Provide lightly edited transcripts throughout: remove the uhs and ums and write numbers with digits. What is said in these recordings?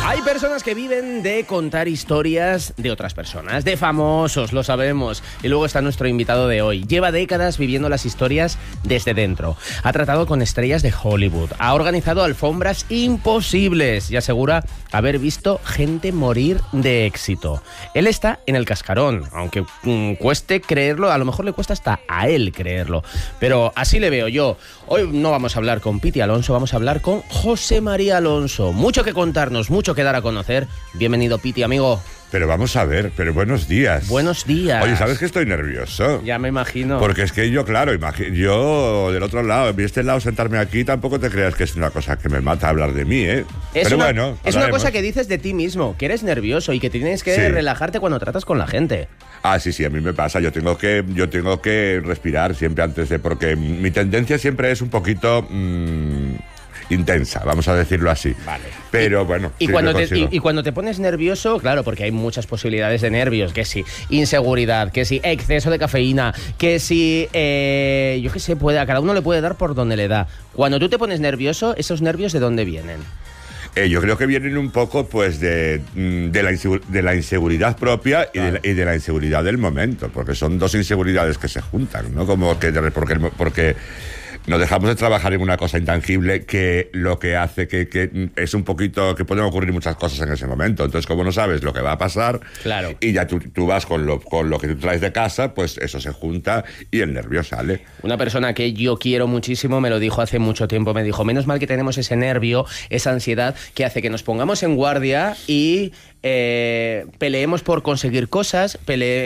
Hay personas que viven de contar historias de otras personas, de famosos, lo sabemos. Y luego está nuestro invitado de hoy. Lleva décadas viviendo las historias desde dentro. Ha tratado con estrellas de Hollywood. Ha organizado alfombras imposibles y asegura haber visto gente morir de éxito. Él está en el cascarón, aunque cueste creerlo, a lo mejor le cuesta hasta a él creerlo. Pero así le veo yo. Hoy no vamos a hablar con Piti Alonso, vamos a hablar con José María Alonso. Mucho que contarnos, mucho que dar a conocer. Bienvenido, Piti, amigo. Pero vamos a ver, pero buenos días. Buenos días. Oye, ¿sabes que estoy nervioso? Ya me imagino. Porque es que yo, claro, yo del otro lado, de este lado sentarme aquí, tampoco te creas que es una cosa que me mata hablar de mí, ¿eh? Pero bueno, es una cosa que dices de ti mismo, que eres nervioso y que tienes que relajarte cuando tratas con la gente. Ah, sí, a mí me pasa. Yo tengo que respirar siempre antes de... Porque mi tendencia siempre es un poquito... intensa, vamos a decirlo así. Vale. Pero bueno, y cuando te pones nervioso, claro, porque hay muchas posibilidades de nervios, que si inseguridad, que si exceso de cafeína, que si yo qué sé, a cada uno le puede dar por donde le da. Cuando tú te pones nervioso, ¿esos nervios de dónde vienen? Yo creo que vienen un poco pues de la inseguridad propia y de la inseguridad del momento, porque son dos inseguridades que se juntan, ¿no? Como que porque nos dejamos de trabajar en una cosa intangible que lo que hace que es un poquito... que pueden ocurrir muchas cosas en ese momento. Entonces, como no sabes lo que va a pasar, claro, y ya tú vas con lo que tú traes de casa, pues eso se junta y el nervio sale. Una persona que yo quiero muchísimo me lo dijo hace mucho tiempo. Me dijo, menos mal que tenemos ese nervio, esa ansiedad, que hace que nos pongamos en guardia y... peleemos por conseguir cosas,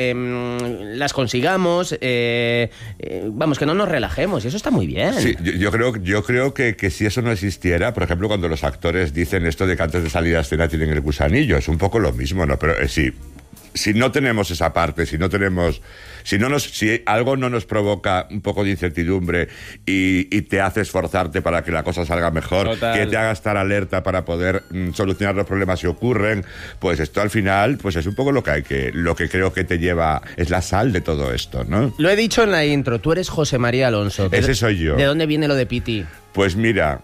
las consigamos, vamos, que no nos relajemos, y eso está muy bien. Sí, yo creo que si eso no existiera, por ejemplo, cuando los actores dicen esto de que antes de salir a escena tienen el gusanillo, es un poco lo mismo, ¿no? Pero si no tenemos esa parte, si algo no nos provoca un poco de incertidumbre y te hace esforzarte para que la cosa salga mejor, total, que te haga estar alerta para poder solucionar los problemas si ocurren, pues esto al final pues es un poco lo que creo que te lleva, es la sal de todo esto, ¿no? Lo he dicho en la intro, tú eres José María Alonso. Ese soy yo. ¿De dónde viene lo de Piti? Pues mira,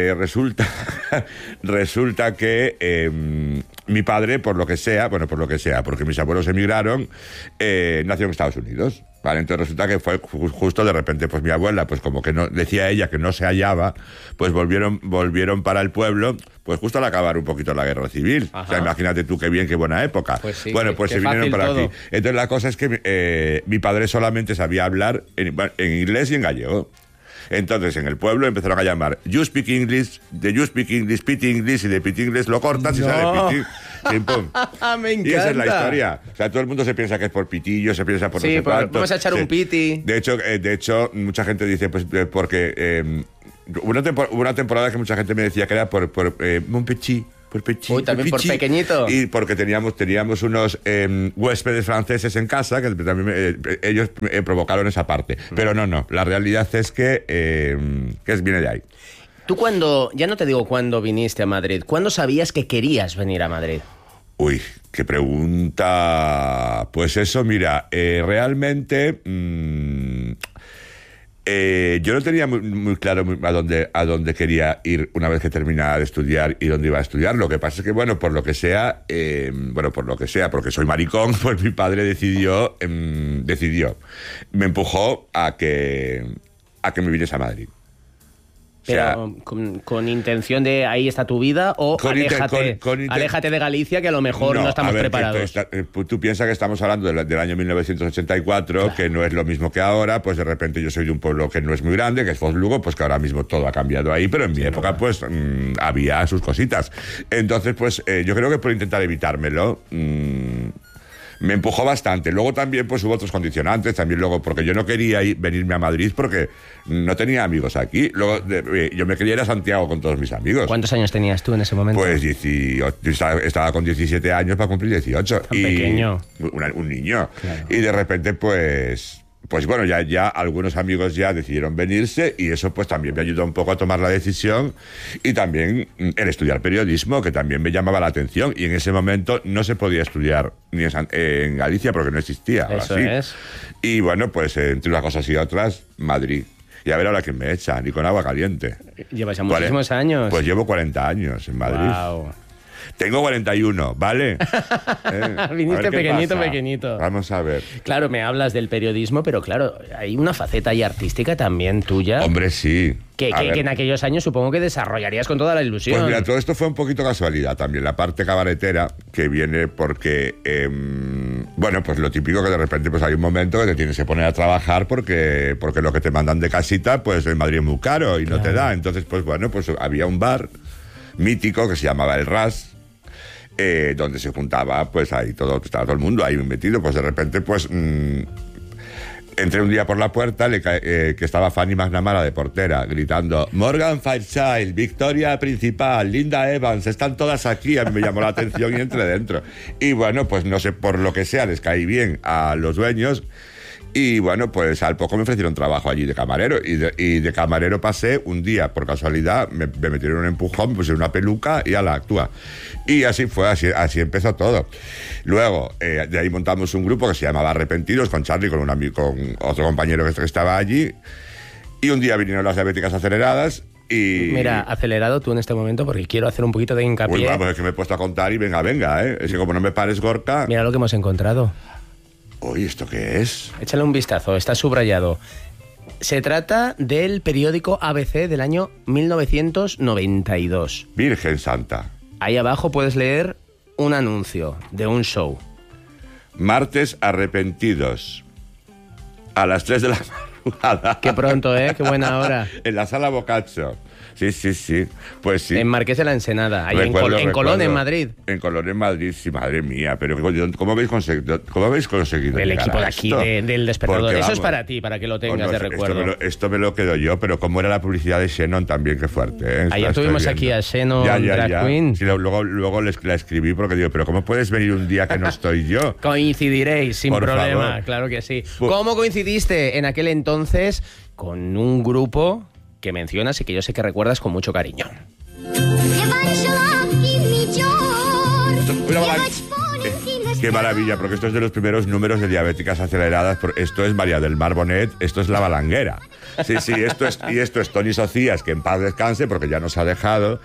resulta que mi padre, por lo que sea, porque mis abuelos emigraron, nació en Estados Unidos, ¿vale? Entonces resulta que fue justo de repente, pues mi abuela, pues como que no, decía ella que no se hallaba, pues volvieron para el pueblo, pues justo al acabar un poquito la guerra civil. Ajá. O sea, imagínate tú qué bien, qué buena época. Pues sí, bueno, pues se vinieron para aquí. Entonces la cosa es que mi padre solamente sabía hablar en inglés y en gallego. Entonces, en el pueblo empezaron a llamar You Speak English, de You Speak English, Piti English, y de Piti English lo cortas y sale Piti. Pim, pum. Me encanta. Y esa es la historia. O sea, todo el mundo se piensa que es por pitillo, se piensa por no sé cuánto. Vamos a echar un piti. De hecho, mucha gente dice, pues, porque... hubo una temporada que mucha gente me decía que era por un pichi. Por Pichi, uy, también por pequeñito. Y porque teníamos unos huéspedes franceses en casa que también ellos provocaron esa parte. Pero no. La realidad es que viene de ahí. Tú ya no te digo cuándo viniste a Madrid, ¿cuándo sabías que querías venir a Madrid? Uy, qué pregunta. Pues eso, mira, realmente... yo no tenía muy claro a dónde quería ir una vez que terminara de estudiar y dónde iba a estudiar. Lo que pasa es que, por lo que sea, porque soy maricón, pues mi padre decidió, me empujó a que me viniese a Madrid. Pero o sea, con intención de ahí está tu vida o aléjate de Galicia, que a lo mejor no estamos preparados. Tú piensas que estamos hablando del año 1984, claro, que no es lo mismo que ahora. Pues de repente yo soy de un pueblo que no es muy grande, que es Foz-Lugo, pues que ahora mismo todo ha cambiado ahí, pero en mi época pues había sus cositas. Entonces pues yo creo que por intentar evitármelo me empujó bastante. Luego también pues hubo otros condicionantes, también luego porque yo no quería venirme a Madrid porque no tenía amigos aquí. Luego yo me quería ir a Santiago con todos mis amigos. ¿Cuántos años tenías tú en ese momento? Pues 18, estaba con 17 años para cumplir 18. Tan pequeño. Un niño. Claro. Y de repente pues bueno, ya algunos amigos ya decidieron venirse y eso pues también me ayudó un poco a tomar la decisión, y también el estudiar periodismo, que también me llamaba la atención, y en ese momento no se podía estudiar ni en Galicia porque no existía. Eso es. Y bueno, pues entre unas cosas y otras, Madrid. Y a ver ahora quién me echa, ni con agua caliente. ¿Llevas ya muchísimos años? Pues llevo 40 años en Madrid. Wow. Tengo 41, ¿vale? Viniste pequeñito. Vamos a ver. Claro, me hablas del periodismo, pero claro, hay una faceta ahí artística también tuya. Hombre, sí. Que en aquellos años supongo que desarrollarías con toda la ilusión. Pues mira, todo esto fue un poquito casualidad también. La parte cabaretera que viene porque, bueno, pues lo típico que de repente pues hay un momento que te tienes que poner a trabajar porque lo que te mandan de casita, pues en Madrid es muy caro y no te da. Entonces, pues bueno, pues había un bar mítico que se llamaba El Ras, donde se juntaba, pues ahí estaba todo el mundo ahí metido. Pues de repente, pues... entré un día por la puerta, que estaba Fanny McNamara de portera, gritando Morgan Fairchild, Victoria Principal, Linda Evans, están todas aquí. A mí me llamó la atención y entré dentro. Y bueno, pues no sé, por lo que sea, les caí bien a los dueños. Y bueno, pues al poco me ofrecieron trabajo allí de camarero. Y de camarero pasé un día, por casualidad, me metieron un empujón, me pusieron una peluca y ala, actúa. Y así fue, así empezó todo. Luego, de ahí montamos un grupo que se llamaba Arrepentidos, con Charlie, con otro compañero que estaba allí. Y un día vinieron las diabéticas aceleradas. Y... Mira, acelerado tú en este momento porque quiero hacer un poquito de hincapié. Pues vamos, es que me he puesto a contar y venga, ¿eh? Es que como no me pares, Gorka... Mira lo que hemos encontrado. Oye, ¿esto qué es? Échale un vistazo, está subrayado. Se trata del periódico ABC del año 1992. Virgen Santa. Ahí abajo puedes leer un anuncio de un show. Martes Arrepentidos. A las 3 de la madrugada. Qué pronto, ¿eh? Qué buena hora. En la Sala Boccaccio. Sí. Pues sí. En Marqués de la Ensenada, ahí en Colón, en Madrid. En Colón, en Madrid, sí, madre mía. Pero ¿cómo habéis conseguido el equipo de aquí, del Despertador. Porque, eso es para ti, para que lo tengas de recuerdo. Esto me lo quedo yo, pero como era la publicidad de Shannon también, qué fuerte. Ayer tuvimos aquí a Shannon Drag Queen. Sí, luego la escribí porque digo, pero ¿cómo puedes venir un día que no estoy yo? Coincidiréis, sin problema, favor. Claro que sí. ¿Cómo coincidiste en aquel entonces con un grupo que mencionas y que yo sé que recuerdas con mucho cariño? Qué maravilla, porque esto es de los primeros números de Diabéticas Aceleradas. Esto es María del Mar Bonet, esto es La Balanguera. Sí, esto es Toni Socias, que en paz descanse, porque ya nos ha dejado.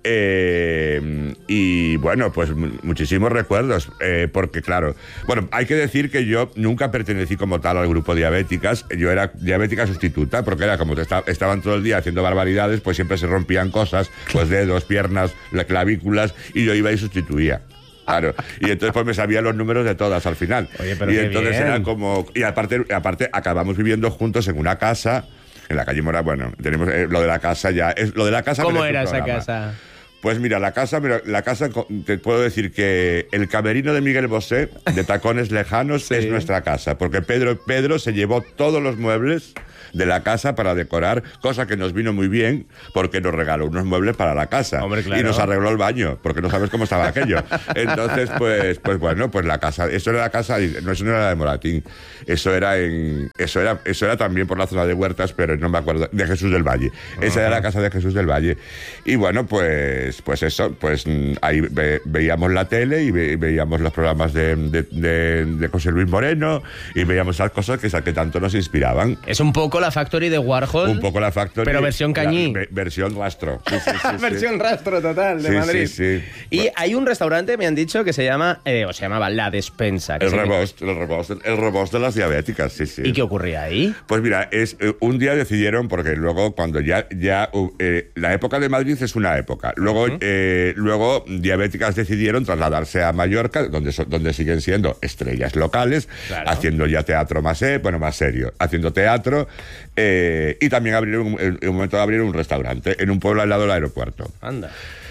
Y bueno, pues muchísimos recuerdos, porque claro, bueno, hay que decir que yo nunca pertenecí como tal al grupo Diabéticas. Yo era diabética sustituta, porque era como estaban todo el día haciendo barbaridades, pues siempre se rompían cosas, pues dedos, piernas, clavículas, y yo iba y sustituía. Claro, y entonces pues me sabía los números de todas al final. Oye, pero y entonces eran como... Y aparte acabamos viviendo juntos en una casa, en la calle Mora. Bueno, tenemos lo de la casa ya... Lo de la casa. ¿Cómo era esa casa? Pues mira, la casa, te puedo decir que el camerino de Miguel Bosé, de Tacones Lejanos, sí, es nuestra casa, porque Pedro se llevó todos los muebles de la casa para decorar, cosa que nos vino muy bien, porque nos regaló unos muebles para la casa. Hombre, claro. Y nos arregló el baño, porque no sabes cómo estaba aquello. Entonces, pues bueno, pues la casa, eso era la casa, no, eso no era la de Moratín, eso era también por la zona de Huertas, pero no me acuerdo, de Jesús del Valle. Esa era la casa de Jesús del Valle. Y bueno, pues eso, pues ahí veíamos la tele y veíamos los programas de José Luis Moreno y veíamos esas cosas que tanto nos inspiraban. Es un poco la Factory de Warhol. Un poco la Factory. Pero versión cañí. Versión rastro. Sí, versión rastro total de Madrid. Sí. Y hay un restaurante, me han dicho, que se llama, o se llamaba La Despensa. El rebost de las diabéticas, sí. ¿Y qué ocurría ahí? Pues mira, un día decidieron, porque luego cuando ya la época de Madrid es una época. Luego diabéticas decidieron trasladarse a Mallorca, donde siguen siendo estrellas locales, claro, haciendo ya teatro más serio, haciendo teatro. Y también en un momento de abrir un restaurante en un pueblo al lado del aeropuerto. Anda.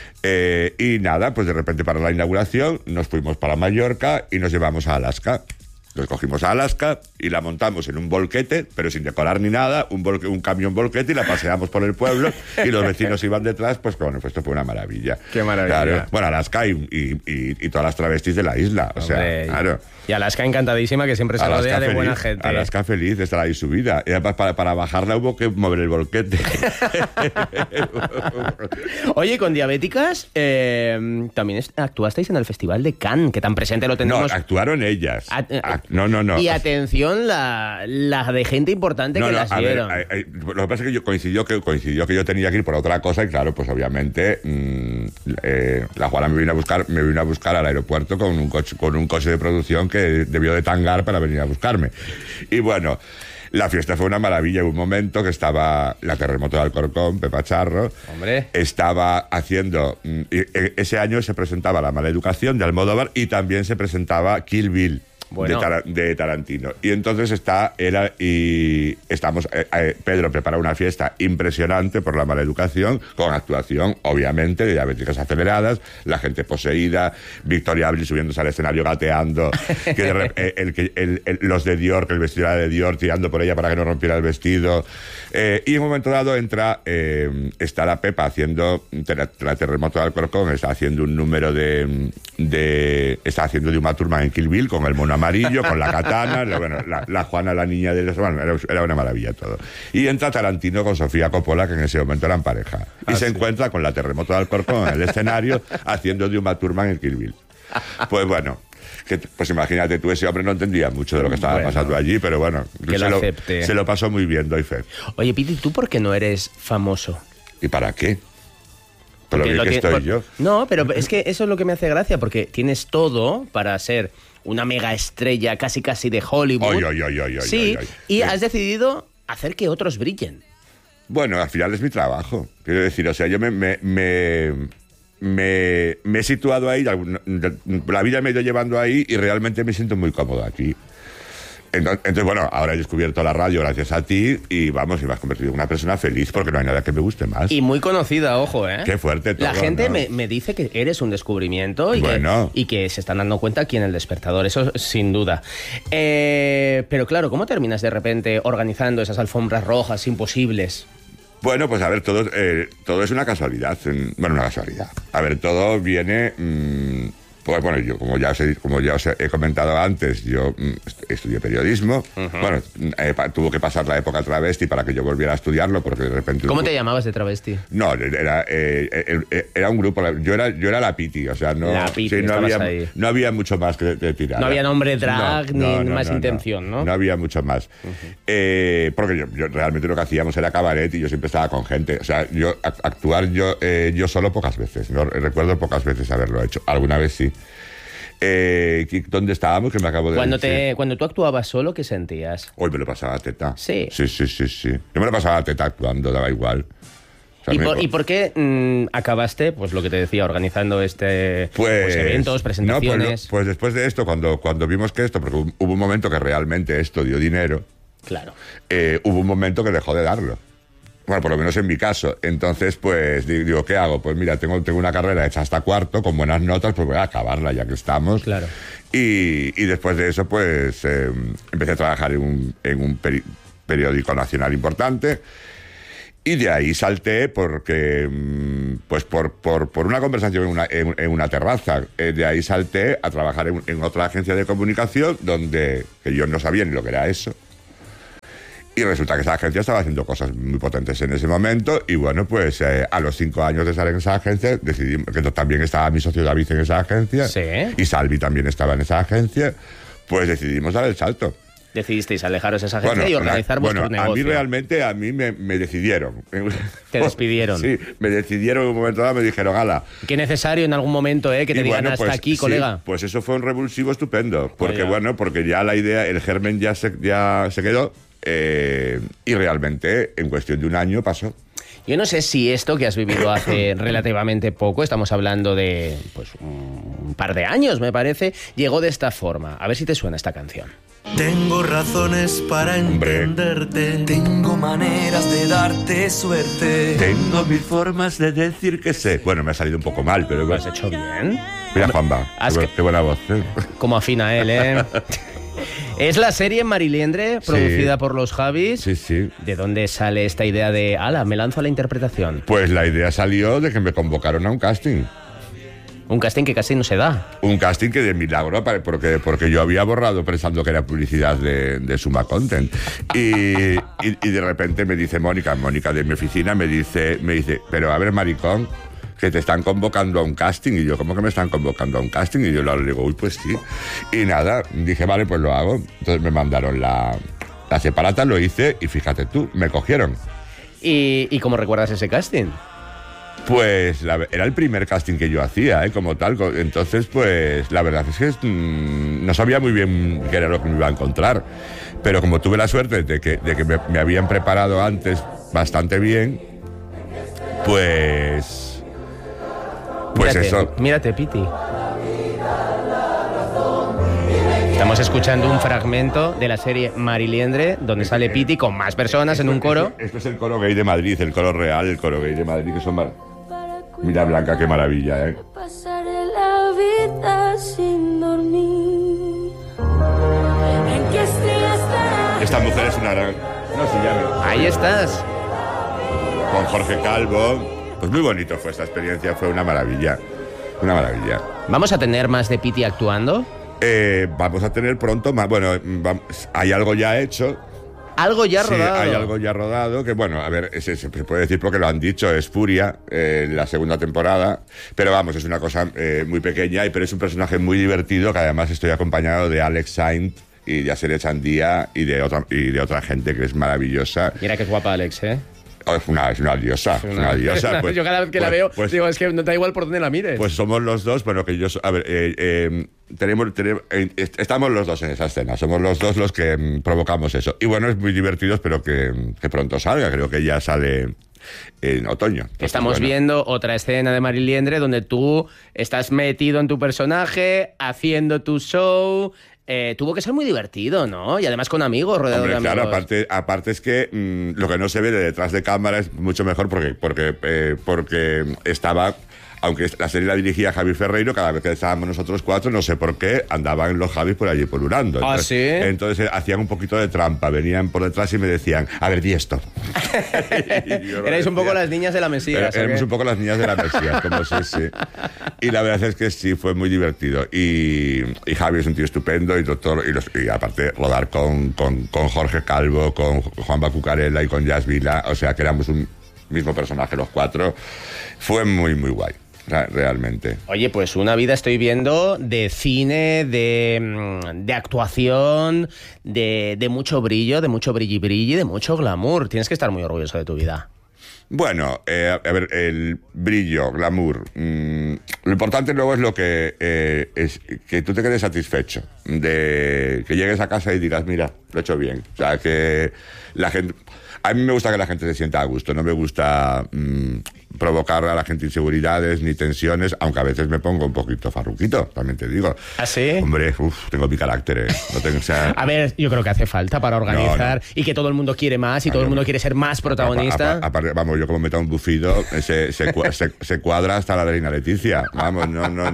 Y nada, pues de repente para la inauguración nos fuimos para Mallorca y nos llevamos a Alaska. Nos cogimos a Alaska y la montamos en un volquete, pero sin decorar ni nada, un camión volquete, y la paseamos por el pueblo y los vecinos iban detrás, pues bueno, pues esto fue una maravilla. Qué maravilla. Claro. Bueno, Alaska y todas las travestis de la isla, o sea, claro. Y Alaska encantadísima, que siempre se rodea de buena gente. También feliz de estar ahí subida. Y para bajarla hubo que mover el volquete. Oye, con Diabéticas también actuasteis en el Festival de Cannes, que tan presente lo tenemos. No, actuaron ellas. No. Y atención, la de gente importante que las vieron. Lo que pasa es que coincidió que yo tenía que ir por otra cosa y claro, pues obviamente la Juana me vino a buscar al aeropuerto con un coche de producción que debió de tangar para venir a buscarme. Y bueno, la fiesta fue una maravilla. Hubo un momento que estaba la Terremoto de Alcorcón, Pepa Charro. Hombre. Estaba haciendo... ese año se presentaba La Mala Educación de Almodóvar y también se presentaba Kill Bill. Bueno. De Tarantino. Y entonces Pedro prepara una fiesta impresionante por La Mala Educación, con actuación, obviamente, de Diabéticas Aceleradas, la gente poseída, Victoria Abril subiéndose al escenario gateando, los de Dior, que el vestido era de Dior, tirando por ella para que no rompiera el vestido. Y en un momento dado está la Pepa haciendo, la Terremoto de Alcorcón, está haciendo un número está haciendo de Uma Thurman en Kill Bill, con el mono amarillo, con la katana, la Juana, la niña de... Bueno, era una maravilla todo. Y entra Tarantino con Sofía Coppola, que en ese momento eran pareja. Y se encuentra con la Terremoto de Alcorcón en el escenario, haciendo de Uma Thurman en Kill Bill. Pues bueno... pues imagínate tú, ese hombre no entendía mucho de lo que estaba pasando allí, pero bueno, se lo pasó muy bien, doy fe. Oye, Piti, ¿tú por qué no eres famoso? ¿Y para qué? Por lo bien que estoy yo. No, pero es que eso es lo que me hace gracia, porque tienes todo para ser una mega estrella casi de Hollywood. Sí, y has decidido hacer que otros brillen. Bueno, al final es mi trabajo. Quiero decir, o sea, yo me he situado ahí, la vida me ha ido llevando ahí y realmente me siento muy cómodo aquí. Entonces, bueno, ahora he descubierto la radio gracias a ti y me has convertido en una persona feliz porque no hay nada que me guste más. Y muy conocida, ojo, ¿eh? Qué fuerte todo, la gente, ¿no? me dice que eres un descubrimiento y que se están dando cuenta aquí en El Despertador, eso sin duda. Pero claro, ¿cómo terminas de repente organizando esas alfombras rojas imposibles? Bueno, pues a ver, todo es una casualidad. Bueno, una casualidad. A ver, todo viene... pues bueno, yo, como ya os he comentado antes, yo estudié periodismo. Bueno, tuvo que pasar la época travesti para que yo volviera a estudiarlo, porque de repente... ¿Cómo te llamabas de travesti? No, era un grupo... Yo era la Piti, o sea, no... La Piti, sí, no había mucho más que tirar. No había nombre drag ni más intención, ¿no? No había mucho más. Porque yo realmente lo que hacíamos era cabaret y yo siempre estaba con gente. O sea, actuar yo solo pocas veces. No recuerdo pocas veces haberlo hecho. Alguna vez sí. ¿Dónde estábamos? Que me acabo de Cuando tú actuabas solo, ¿qué sentías? Hoy me lo pasaba teta. Sí. Sí. Yo me lo pasaba teta actuando, daba igual. O sea, ¿Y por qué acabaste, pues lo que te decía, organizando eventos, presentaciones? Pues después de esto, cuando vimos que porque hubo un momento que realmente esto dio dinero. Claro. Hubo un momento que dejó de darlo. Bueno, por lo menos en mi caso. Entonces, pues, digo, ¿qué hago? Pues mira, tengo una carrera hecha hasta cuarto, con buenas notas, pues voy a acabarla ya que estamos. Claro. Y después de eso, pues, empecé a trabajar en un periódico nacional importante. Y de ahí salté porque, pues, por una conversación en una terraza. De ahí salté a trabajar en otra agencia de comunicación, que yo no sabía ni lo que era eso. Y resulta que esa agencia estaba haciendo cosas muy potentes en ese momento. Y bueno, pues a los 5 años de estar en esa agencia, decidimos, que también estaba mi socio David en esa agencia. Sí. Y Salvi también estaba en esa agencia. Pues decidimos dar el salto. Decidisteis alejaros de esa agencia y organizar vuestro negocio. A mí me decidieron. Te despidieron. Sí, me decidieron en un momento dado, me dijeron, ala. Qué necesario en algún momento, que te digan hasta aquí, colega. Sí, pues eso fue un revulsivo estupendo. Porque porque ya la idea, el germen ya se quedó. Y realmente en cuestión de un año pasó. Yo no sé si esto que has vivido hace relativamente poco, estamos hablando de pues un par de años me parece, llegó de esta forma. A ver si te suena esta canción. Tengo razones para entenderte. Tengo maneras de darte suerte. Tengo mil formas de decir que sé. Bueno, me ha salido un poco mal, pero... ¿Lo has hecho bien? Mira, Juanba, qué buena voz. Como afina él, Es la serie Mariliendre, producida por los Javis. Sí. ¿De dónde sale esta idea de, me lanzo a la interpretación? Pues la idea salió de que me convocaron a un casting. Un casting que casi no se da. Un casting que de milagro, porque yo había borrado pensando que era publicidad de Suma Content. Y de repente me dice Mónica de mi oficina, me dice, pero a ver, maricón, que te están convocando a un casting. Y yo, ¿cómo que me están convocando a un casting? Y yo le digo, uy, pues sí. Y nada, dije, vale, pues lo hago. Entonces me mandaron la separata, lo hice y fíjate tú, me cogieron. ¿Y cómo recuerdas ese casting? Pues era el primer casting que yo hacía, como tal. Entonces, pues la verdad es que no sabía muy bien qué era lo que me iba a encontrar. Pero como tuve la suerte de que me habían preparado antes bastante bien, pues mírate, eso. Mírate, Piti. Estamos escuchando un fragmento de la serie Mariliendre, donde sale Piti con más personas en un coro. Esto es el coro gay de Madrid, el coro real, el coro gay de Madrid, que son... Mira, Blanca, qué maravilla, ¿eh? Pasaré la vida sin dormir. ¿En qué estrella estará? Esta mujer es una gran... No, sí, ya no. Ahí estás. Con Jorge Calvo. Pues muy bonito fue esta experiencia, fue una maravilla. Una maravilla. ¿Vamos a tener más de Piti actuando? Vamos a tener pronto más. Bueno, hay algo ya hecho. Algo ya rodado. Sí, hay algo ya rodado, que bueno, a ver, se puede decir porque lo han dicho, es Furia, la segunda temporada, pero vamos, es una cosa muy pequeña, pero es un personaje muy divertido, que además estoy acompañado de Alex Saint y de Asier Echandía y de otra gente que es maravillosa. Mira qué guapa Alex, ¿eh? Es una diosa, es una diosa. Pues, yo cada vez que la veo, digo, es que no te da igual por dónde la mires. Pues somos los dos, bueno, que yo... A ver, estamos los dos en esa escena, somos los dos los que provocamos eso. Y bueno, es muy divertido, espero que pronto salga, creo que ya sale en otoño. Entonces, estamos viendo otra escena de Mariliendre donde tú estás metido en tu personaje, haciendo tu show... tuvo que ser muy divertido, ¿no? Y además con amigos, rodeado de amigos. Claro, aparte es que lo que no se ve de detrás de cámara es mucho mejor porque estaba... Aunque la serie la dirigía Javi Ferreiro, cada vez que estábamos nosotros cuatro, no sé por qué, andaban los Javis por allí polulando. Entonces, ¿sí? Entonces hacían un poquito de trampa, venían por detrás y me decían, a ver, di esto. Erais un poco las niñas de la Mesías. Éramos un poco las niñas de la Mesías, como sí. Y la verdad es que sí, fue muy divertido. Y Javi es un tío estupendo y aparte rodar con Jorge Calvo, con Juanma Cucarella y con Jazz Vila, o sea que éramos un mismo personaje los cuatro, fue muy, muy guay. Realmente. Oye, pues una vida estoy viendo de cine, de actuación, de mucho brillo, de mucho brilli, de mucho glamour. Tienes que estar muy orgulloso de tu vida. Bueno, a ver, el brillo, glamour. Lo importante luego es lo que es que tú te quedes satisfecho, de que llegues a casa y digas, mira, lo he hecho bien. O sea, que la gente... A mí me gusta que la gente se sienta a gusto, no me gusta provocar a la gente inseguridades ni tensiones, aunque a veces me pongo un poquito farruquito, también te digo. ¿Ah, sí? Hombre, tengo mi carácter, No tengo, o sea... A ver, yo creo que hace falta para organizar y que todo el mundo quiere más y todo el mundo quiere ser más protagonista. Aparte, vamos, yo como meta un bufido, se cuadra hasta la reina Leticia. Vamos,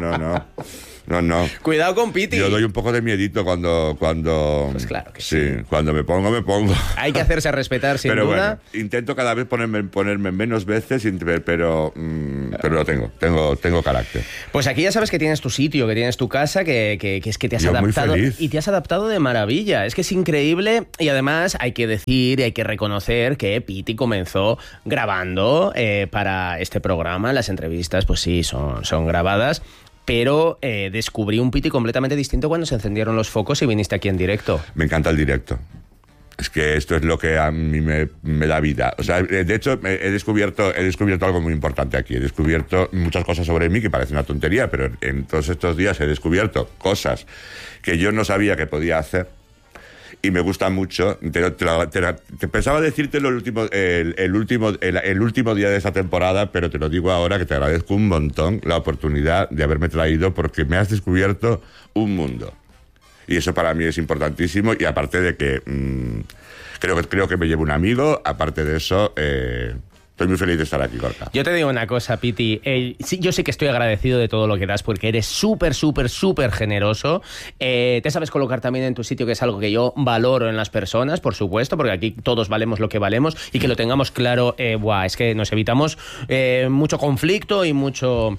no. Cuidado con Piti. Yo doy un poco de miedito cuando... Pues claro que sí. Cuando me pongo. Hay que hacerse respetar, sin pero duda. Bueno, intento cada vez ponerme menos veces, pero lo tengo carácter. Pues aquí ya sabes que tienes tu sitio, que tienes tu casa, que es que te has adaptado. Muy feliz. Y te has adaptado de maravilla. Es que es increíble. Y además hay que decir y hay que reconocer que Piti comenzó grabando para este programa. Las entrevistas, pues sí, son grabadas. Pero descubrí un Piti completamente distinto cuando se encendieron los focos y viniste aquí en directo. Me encanta el directo. Es que esto es lo que a mí me da vida. O sea, de hecho, he descubierto algo muy importante aquí. He descubierto muchas cosas sobre mí que parece una tontería, pero en todos estos días he descubierto cosas que yo no sabía que podía hacer. Y me gusta mucho. Te pensaba decírtelo el último día de esta temporada, pero te lo digo ahora, que te agradezco un montón la oportunidad de haberme traído, porque me has descubierto un mundo. Y eso para mí es importantísimo. Y aparte de que creo que me llevo un amigo, aparte de eso... Estoy muy feliz de estar aquí, Gorka. Yo te digo una cosa, Piti. Yo sí que estoy agradecido de todo lo que das, porque eres súper generoso. Te sabes colocar también en tu sitio, que es algo que yo valoro en las personas, por supuesto, porque aquí todos valemos lo que valemos, y que lo tengamos claro, es que nos evitamos mucho conflicto y mucho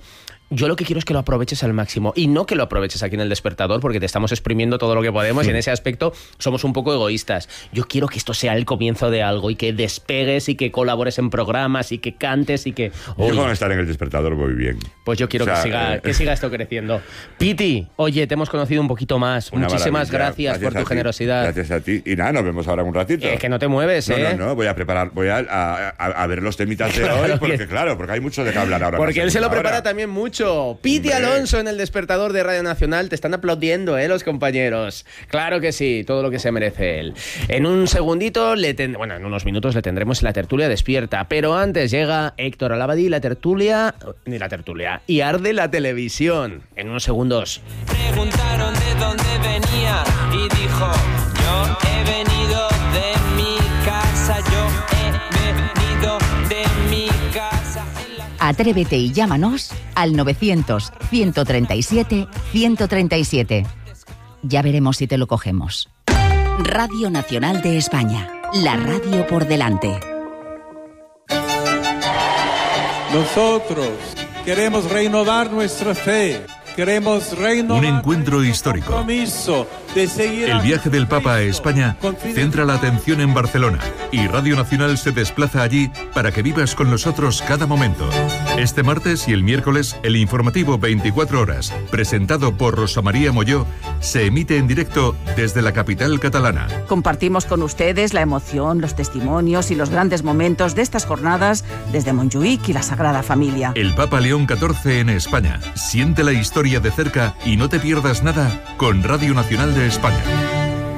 yo lo que quiero es que lo aproveches al máximo y no que lo aproveches aquí en El Despertador porque te estamos exprimiendo todo lo que podemos y en ese aspecto somos un poco egoístas. Yo quiero que esto sea el comienzo de algo y que despegues y que colabores en programas y que cantes y que... Yo con estar en El Despertador voy bien. Pues yo quiero que siga esto creciendo. Piti, oye, te hemos conocido un poquito más. Muchísimas gracias por tu generosidad. Gracias a ti. Y nada, nos vemos ahora en un ratito. Que no te mueves, No, voy a preparar, voy a ver los temitas de hoy, porque hay mucho de qué hablar ahora. Porque él se lo prepara también mucho. Piti Alonso en El Despertador de Radio Nacional. Te están aplaudiendo, los compañeros. Claro que sí, todo lo que se merece él. En un segundito, en unos minutos le tendremos en la tertulia despierta. Pero antes llega Héctor Alabadí, y arde la televisión. En unos segundos. Preguntaron de dónde venía y dijo: yo he venido de mi casa, Atrévete y llámanos al 900-137-137. Ya veremos si te lo cogemos. Radio Nacional de España, la radio por delante. Nosotros queremos renovar nuestra fe. Queremos renovar un encuentro histórico. El viaje del Papa a España centra la atención en Barcelona y Radio Nacional se desplaza allí para que vivas con nosotros cada momento. Este martes y el miércoles, el informativo 24 horas, presentado por Rosa María Molló, se emite en directo desde la capital catalana. Compartimos con ustedes la emoción, los testimonios y los grandes momentos de estas jornadas desde Montjuïc y la Sagrada Familia. El Papa León XIV en España. Siente la historia de cerca y no te pierdas nada con Radio Nacional de España.